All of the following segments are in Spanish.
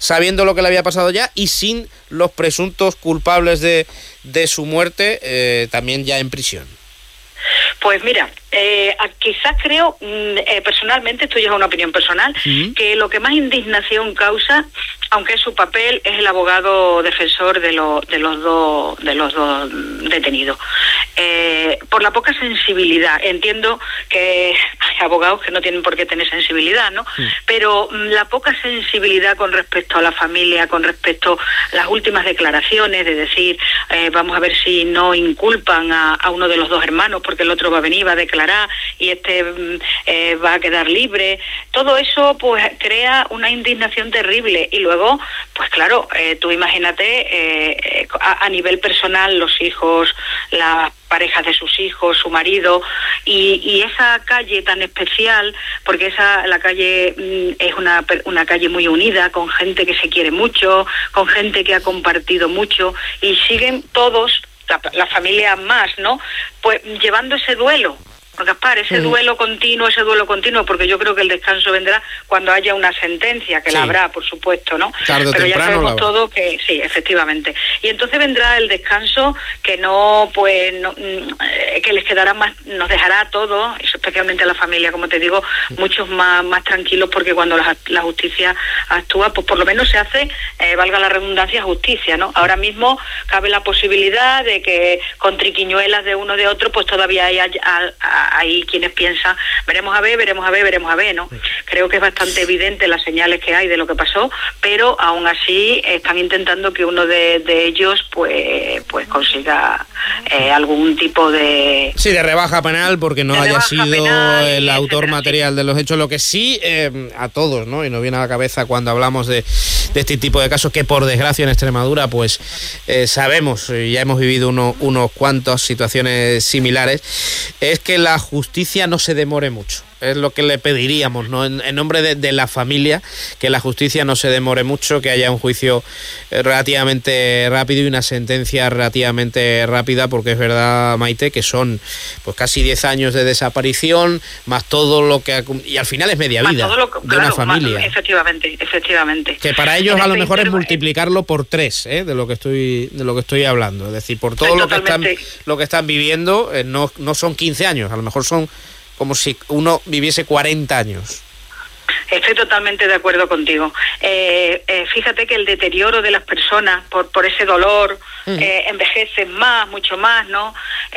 sabiendo lo que le había pasado ya y sin los presuntos culpables de su muerte, también ya en prisión. Pues mira, quizás creo, personalmente, esto ya es una opinión personal, que lo que más indignación causa, aunque es su papel, es el abogado defensor de los dos detenidos. Por la poca sensibilidad. Entiendo que hay abogados que no tienen por qué tener sensibilidad, ¿no? Pero la poca sensibilidad con respecto a la familia, con respecto a las últimas declaraciones, de decir, vamos a ver si no inculpan a uno de los dos hermanos, porque el otro va a venir, va a declarar y va a quedar libre. Todo eso pues crea una indignación terrible. Y luego, pues claro, tú imagínate a nivel personal, los hijos, las parejas de sus hijos, su marido, y esa calle tan especial, porque la calle es una calle muy unida, con gente que se quiere mucho, con gente que ha compartido mucho, y siguen todos, la familia más, ¿no?, pues llevando ese duelo. Gaspar, ese duelo continuo, porque yo creo que el descanso vendrá cuando haya una sentencia, que la habrá, por supuesto, ¿no? Tarde o pero temprano, ya sabemos todos que sí, efectivamente. Y entonces vendrá el descanso que que les quedará más, nos dejará a todos, especialmente a la familia, como te digo, muchos más tranquilos, porque cuando la justicia actúa, pues por lo menos se hace, valga la redundancia, justicia, ¿no? Ahora mismo cabe la posibilidad de que con triquiñuelas de uno de otro, pues todavía hay quienes piensan, veremos a ver, ¿no? Creo que es bastante evidente las señales que hay de lo que pasó, pero aún así están intentando que uno de ellos pues consiga algún tipo de... Sí, de rebaja penal, porque no haya sido el autor material de los hechos. Lo que sí, a todos, ¿no?, y nos viene a la cabeza cuando hablamos de este tipo de casos, que por desgracia en Extremadura, pues sabemos, ya hemos vivido unos cuantos situaciones similares, es que la justicia no se demore mucho. Es lo que le pediríamos, ¿no?, en nombre de la familia, que la justicia no se demore mucho, que haya un juicio relativamente rápido y una sentencia relativamente rápida, porque es verdad, Maite, que son pues casi 10 años de desaparición, más todo lo que... Y al final es media vida de una familia. Efectivamente. Que para ellos a lo mejor es multiplicarlo por 3, de lo que estoy hablando. Es decir, por todo lo que están viviendo, no son 15 años, a lo mejor son como si uno viviese 40 años. Estoy totalmente de acuerdo contigo. Fíjate que el deterioro de las personas por ese dolor envejecen mucho más, ¿no?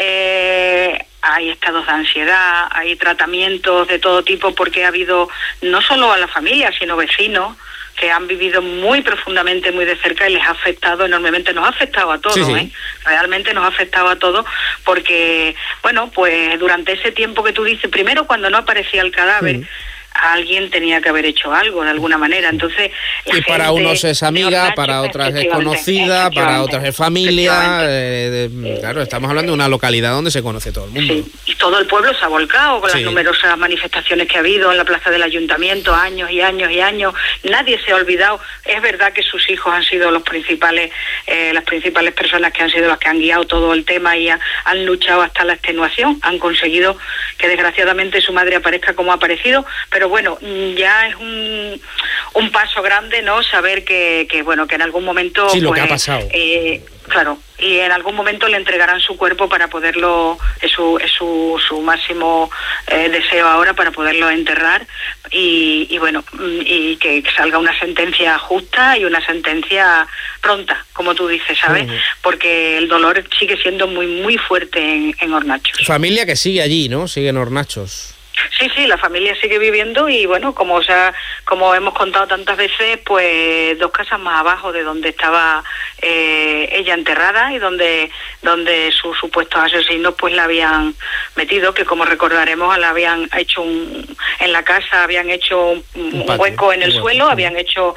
Hay estados de ansiedad, hay tratamientos de todo tipo, porque ha habido no solo a la familia, sino vecinos que han vivido muy profundamente, muy de cerca, y les ha afectado enormemente. Nos ha afectado a todos, sí. Realmente nos ha afectado a todos, porque, bueno, pues durante ese tiempo que tú dices, primero cuando no aparecía el cadáver, alguien tenía que haber hecho algo de alguna manera. Entonces, y para unos es amiga, para otras es conocida, para otras es familia. Claro, estamos hablando de una localidad donde se conoce todo el mundo. Sí, y todo el pueblo se ha volcado con las numerosas manifestaciones que ha habido en la plaza del ayuntamiento, años y años y años. Nadie se ha olvidado. Es verdad que sus hijos han sido las principales personas que han sido las que han guiado todo el tema y han luchado hasta la extenuación. Han conseguido que desgraciadamente su madre aparezca como ha aparecido, pero bueno, ya es un paso grande, ¿no? Saber que en algún momento... Sí, lo que ha pasado. Claro, y en algún momento le entregarán su cuerpo para poderlo... Es su máximo deseo ahora, para poderlo enterrar y que salga una sentencia justa y una sentencia pronta, como tú dices, ¿sabes? Porque el dolor sigue siendo muy, muy fuerte en Hornachos. Familia que sigue allí, ¿no? Sigue en Hornachos. Sí, la familia sigue viviendo y bueno, como hemos contado tantas veces, pues 2 casas más abajo de donde estaba ella enterrada y donde sus supuestos asesinos pues la habían metido, que como recordaremos la habían hecho en la casa habían hecho un hueco en el suelo, habían hecho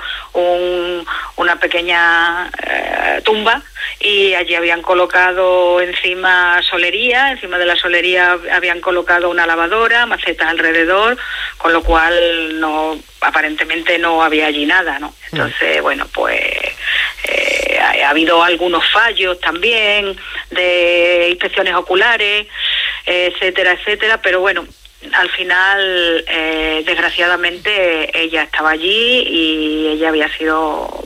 una pequeña tumba, y allí habían colocado encima de la solería habían colocado una lavadora, macetas alrededor, con lo cual aparentemente no había allí nada, ¿no? Entonces, bueno, pues ha habido algunos fallos también de inspecciones oculares, etcétera, pero bueno, al final, desgraciadamente, ella estaba allí y ella había sido